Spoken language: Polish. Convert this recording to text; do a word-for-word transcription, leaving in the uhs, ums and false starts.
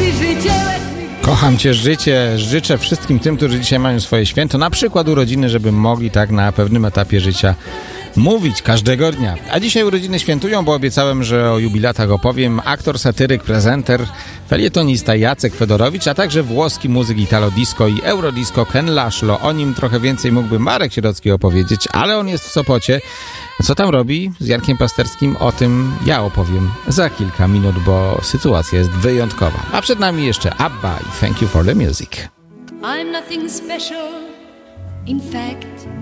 Kocham Cię, życie. Życzę wszystkim tym, którzy dzisiaj mają swoje święto, na przykład urodziny, żeby mogli tak na pewnym etapie życia mówić każdego dnia. A dzisiaj urodziny świętują, bo obiecałem, że o jubilatach opowiem aktor, satyryk, prezenter, felietonista Jacek Fedorowicz, a także włoski muzyk italo-disco i eurodisco Ken Laszlo. O nim trochę więcej mógłby Marek Sierocki opowiedzieć, ale on jest w Sopocie. Co tam robi z Jarkiem Pasterskim? O tym ja opowiem za kilka minut, bo sytuacja jest wyjątkowa. A przed nami jeszcze ABBA i Thank You for the Music. I'm nothing special, in fact